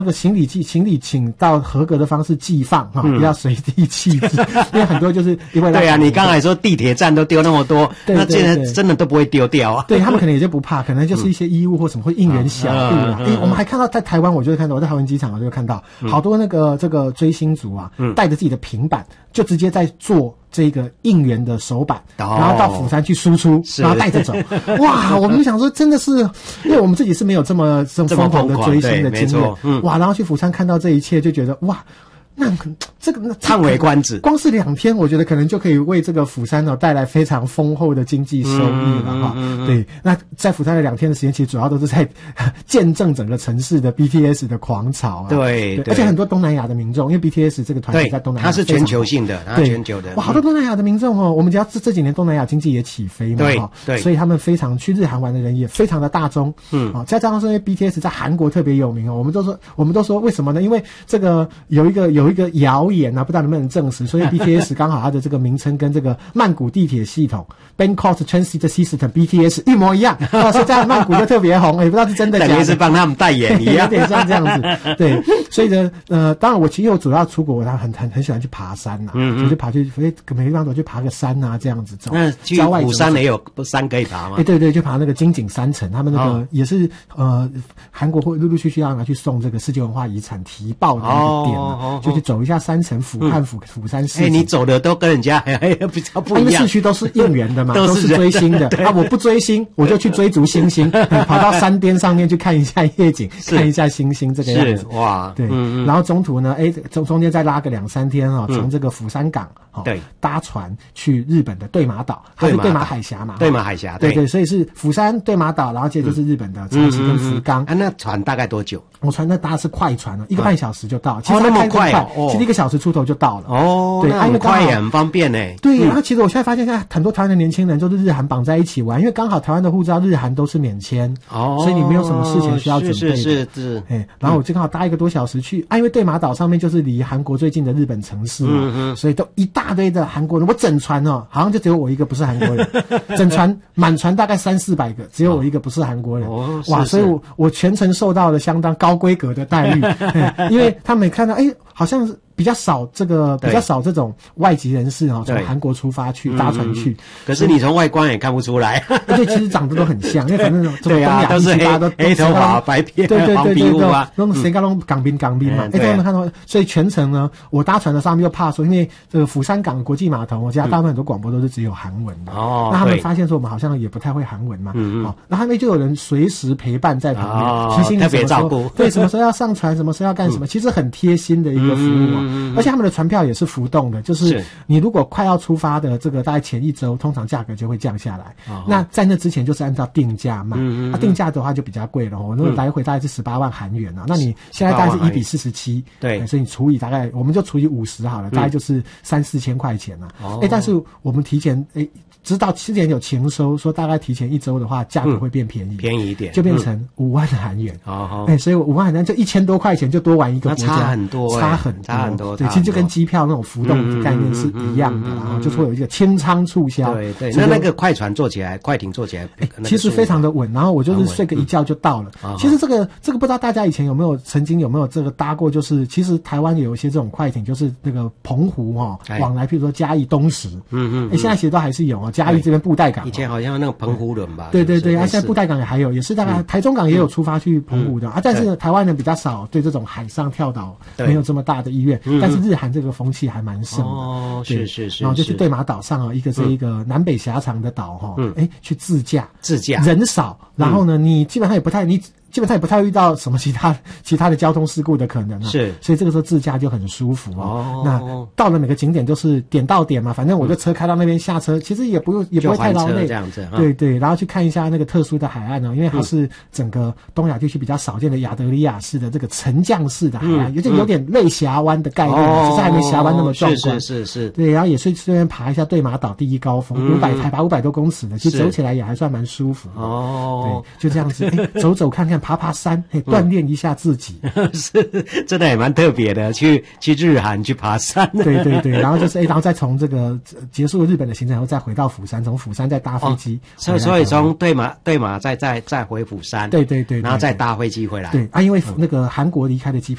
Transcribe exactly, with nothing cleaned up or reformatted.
那个行李寄行李请到合格的方式寄放哈，不要随地弃置，因为很多就是因为对啊，你刚才说地铁站都丢那么多， 对对对， 那现在真的都不会丢掉啊。 对，他们可能也就不怕，可能就是一些衣物或什么会应援小物啊。哎、嗯嗯嗯，我们还看到在台湾，我就看到我在桃园机场我就看到好多那个这个追星族啊，嗯、带着自己的平板，就直接在做这个应援的手板，哦、然后到釜山去输出，然后带着走。哇，我们就想说，真的是，因为我们自己是没有这么这么疯狂的追星的经验，嗯、哇，然后去釜山看到这一切，就觉得哇。那这个那叹为观止， 光是两天，我觉得可能就可以为这个釜山呢、哦、带来非常丰厚的经济收益了哈、嗯嗯嗯。对，那在釜山的两天的时间，其实主要都是在见证整个城市的 B T S 的狂潮啊。 对， 对，而且很多东南亚的民众，因为 B T S 这个团体在东南亚， 它是全球性的，它是全球的。 哇，好多东南亚的民众哦，我们只要这这几年东南亚经济也起飞嘛， 对对， 所以他们非常去日韩玩的人也非常的大众。嗯，啊，再加上说因为 B T S 在韩国特别有名哦，我们都说我们都说为什么呢？因为这个有一个有一个谣言。啊，不知道能不能证实，所以 B T S 刚好它的这个名称跟这个曼谷地铁系统 Bangkok Transit System B T S 一模一样，啊，所以在曼谷就特别红，也不知道是真的假的， 等于是帮他们代言一样， 有点像这样子。对，所以呢，呃，当然我其实我主要出国，我很很很喜欢去爬山呐、啊，嗯嗯，我就爬去，每个地方都去爬个山啊，这样子走。 那去釜山也有山可以爬吗？ 哎、欸，对对，就爬那个金井山城，他们那个、哦、也是呃，韩国会陆陆续续要拿去送这个世界文化遗产提报的那个点啊，哦、就去走一下山城。俯瞰釜釜山市， 哎、欸，你走的都跟人家还比较不一样， 因为市区都是应援的嘛， 都是追星的啊。我不追星，我就去追逐星星，跑到山巅上面去看一下夜景，看一下星星，这个样子。 哇， 对，嗯嗯，然后中途呢，哎、欸，中中间再拉个两三天哦，从、嗯、这个釜山港哦，对，搭船去日本的对马岛，它是对马海峡嘛， 对马海峡， 对 对, 对，所以是釜山对马岛，然后接着就是日本的长崎跟福冈。 嗯嗯嗯、啊，那船大概多久？ 我船那搭的是快船哦，一个半小时就到。 哦， 其实那么快哦，其实一个小时出头就到了。 哦，对， 那很快也很方便诶。 对，然后其实我现在发现，现在很多台湾的年轻人就是日韩绑在一起玩，因为刚好台湾的护照日韩都是免签，哦，所以你没有什么事情需要准备的。 是是是， 哎，然后我就刚好搭一个多小时去，啊，因为对马岛上面就是离韩国最近的日本城市嘛，嗯嗯，所以都一大堆的韩国人。我整船哦，好像就只有我一个不是韩国人，整船满船大概三四百个，只有我一个不是韩国人。哦，哇，所以我我全程受到了相当高规格的待遇，因为他们看到，哎，好像是。比较少这个比较少这种外籍人士啊，从韩国出发去搭船去、嗯。 可是你从外观也看不出来， 而且其实长得都很像，因为反正这种对啊，都是黑都黑头发、白皮、 对对对对对，那种谁刚弄港兵港兵嘛，哎，他们看到，所以全程呢，我搭船的上面又怕说，因为这个釜山港国际码头，我家大部分很多广播都是只有韩文的，哦，那他们发现说我们好像也不太会韩文嘛，嗯嗯，哦，然后那边就有人随时陪伴在旁边， 哦、 提醒你特别照顾， 对，什么时候要上船，什么时候要干什么，其实很贴心的一个服务啊，嗯、而且他们的船票也是浮动的，就是你如果快要出发的这个大概前一周，通常价格就会降下来。哦、那在那之前就是按照定价卖，嗯嗯嗯啊，定价的话就比较贵了哦。那个来回大概是十八万韩元啊，嗯、那你现在大概是一比四十七，对，所以你除以大概我们就除以五十好了，嗯、大概就是三四千块钱啊。哦，哎，但是我们提前哎。知道之前有情收说大概提前一周的话价格会变便宜， 嗯、便宜一点， 就变成五万韩元。 哦， 哎、欸，所以五万韩元就一千多块钱就多玩一个国家， 差很多、欸， 差很多， 差很多。 对，其实就跟机票那种浮动的概念是一样的，然后就是会有一个清仓促销。 对对，那那个快船坐起来，快艇坐起来， 欸、其实非常的稳。然后我就是睡个一觉就到了。嗯、其实这个这个不知道大家以前有没有曾经有没有这个搭过？就是其实台湾有一些这种快艇，就是那个澎湖哈、哦、往来，譬如说嘉义东石，嗯嗯，哎、欸，现在其实都还是有啊，嘉义这边布袋。 以前好像那个澎湖人吧， 对对对，啊，现在布袋港也还有，也是大概台中港也有出发去澎湖的、嗯、啊，但是台湾人比较少对这种海上跳岛没有这么大的意愿，但是日韩这个风气还蛮盛的， 哦，是是是， 然后就去对马岛上啊，一个是一个南北狭长的岛哈，嗯，哎，去自驾， 自驾人少，然后呢，你基本上也不太你。基本上也不太遇到什么其他其他的交通事故的可能啊，是，所以这个时候自驾就很舒服哦。那到了每个景点都是点到点嘛，反正我就车开到那边下车，其实也不用也不会太劳累， 这样子。 对对，然后去看一下那个特殊的海岸呢，因为它是整个东亚地区比较少见的亚得里亚式的这个沉降式的海岸，有点有点类峡湾的概念，只是还没峡湾那么壮观。 是是是。 对，然后也是这边爬一下对马岛第一高峰，五百海拔五百多公尺的，其实走起来也还算蛮舒服。哦，对，就这样子，哎，走走看看。 爬爬山，嘿，锻炼一下自己。 是，真的也蛮特别的，去去日韩去爬山。 对对对，然后就是哎，然后再从这个结束日本的行程后，再回到釜山，从釜山再搭飞机。 哦、所以所以从对马对马再再再回釜山。 对对对， 然后再搭飞机回来。 对啊，因为那个韩国离开的机票